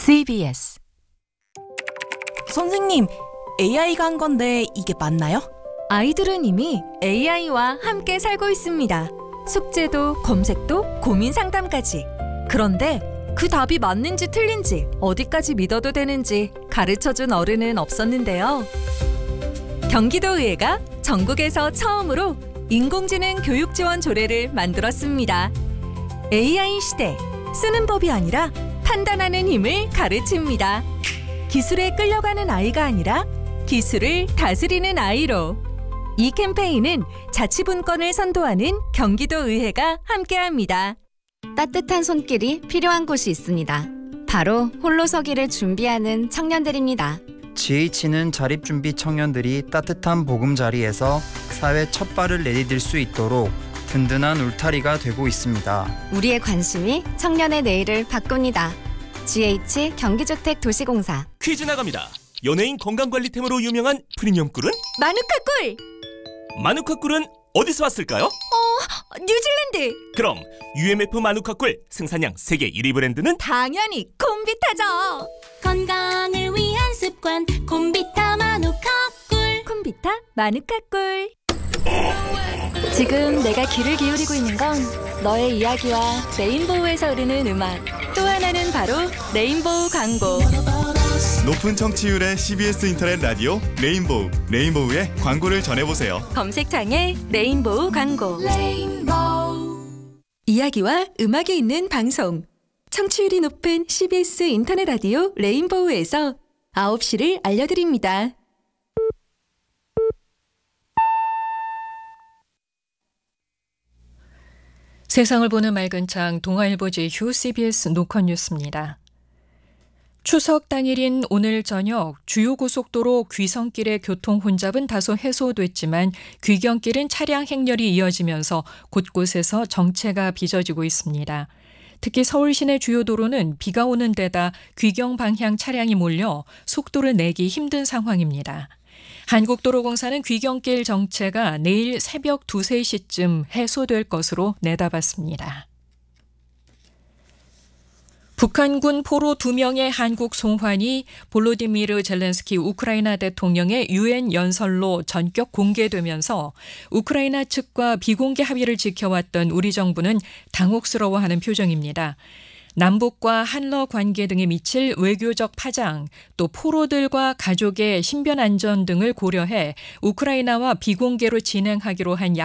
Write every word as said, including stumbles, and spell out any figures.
씨비에스. 선생님, 에이아이가 한 건데 이게 맞나요? 아이들은 이미 에이아이와 함께 살고 있습니다. 숙제도 검색도 고민 상담까지. 그런데 그 답이 맞는지 틀린지 어디까지 믿어도 되는지 가르쳐준 어른은 없었는데요. 경기도의회가 전국에서 처음으로 인공지능 교육 지원 조례를 만들었습니다. 에이아이 시대, 쓰는 법이 아니라 판단하는 힘을 가르칩니다. 기술에 끌려가는 아이가 아니라 기술을 다스리는 아이로. 이 캠페인은 자치분권을 선도하는 경기도의회가 함께합니다. 따뜻한 손길이 필요한 곳이 있습니다. 바로 홀로서기를 준비하는 청년들입니다. 지에이치는 자립준비 청년들이 따뜻한 보금자리에서 사회 첫 발을 내디딜 수 있도록 든든한 울타리가 되고 있습니다. 우리의 관심이 청년의 내일을 바꿉니다. 지에이치 경기주택도시공사. 퀴즈 나갑니다. 연예인 건강관리템으로 유명한 프리미엄 꿀은? 마누카 꿀! 마누카 꿀은 어디서 왔을까요? 어, 뉴질랜드! 그럼 유엠에프 마누카 꿀 생산량 세계 일 위 브랜드는? 당연히 콤비타죠! 건강을 위한 습관 콤비타 마누카 꿀. 콤비타 마누카 꿀. 지금 내가 귀를 기울이고 있는 건 너의 이야기와 레인보우에서 흐르는 음악. 또 하나는 바로 레인보우 광고. 높은 청취율의 씨비에스 인터넷 라디오 레인보우, 레인보우의 광고를 전해보세요. 검색창에 레인보우 광고. 레인보우. 이야기와 음악이 있는 방송. 청취율이 높은 씨비에스 인터넷 라디오 레인보우에서 아홉 시를 알려드립니다. 세상을 보는 맑은 창 동아일보 제휴 씨비에스 노컷 뉴스입니다. 추석 당일인 오늘 저녁 주요 고속도로 귀성길의 교통 혼잡은 다소 해소됐지만 귀경길은 차량 행렬이 이어지면서 곳곳에서 정체가 빚어지고 있습니다. 특히 서울 시내 주요 도로는 비가 오는 데다 귀경 방향 차량이 몰려 속도를 내기 힘든 상황입니다. 한국도로공사는 귀경길 정체가 내일 새벽 두세 시쯤 해소될 것으로 내다봤습니다. 북한군 포로 두 명의 한국 송환이 볼로디미르 젤렌스키 우크라이나 대통령의 유엔 연설로 전격 공개되면서 우크라이나 측과 비공개 합의를 지켜왔던 우리 정부는 당혹스러워하는 표정입니다. 남북과 한러 관계 등에 미칠 외교적 파장, 또 포로들과 가족의 신변 안전 등을 고려해 우크라이나와 비공개로 진행하기로 한